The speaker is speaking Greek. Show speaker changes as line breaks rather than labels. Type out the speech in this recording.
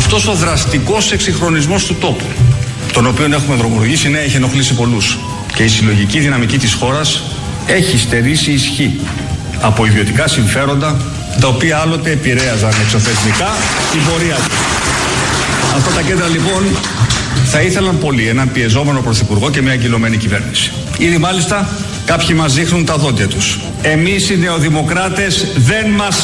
Αυτός ο δραστικός εξυγχρονισμός του τόπου, τον οποίο έχουμε δρομολογήσει, ναι, έχει ενοχλήσει πολλούς. Και η συλλογική δυναμική της χώρας έχει στερήσει ισχύ από ιδιωτικά συμφέροντα, τα οποία άλλοτε επηρέαζαν εξωθεσμικά την πορεία του. Αυτά τα κέντρα λοιπόν θα ήθελαν πολύ έναν πιεζόμενο πρωθυπουργό και μια αγκυλωμένη κυβέρνηση. Ήδη μάλιστα κάποιοι μας δείχνουν τα δόντια τους. Εμείς οι νεοδημοκράτες δεν μας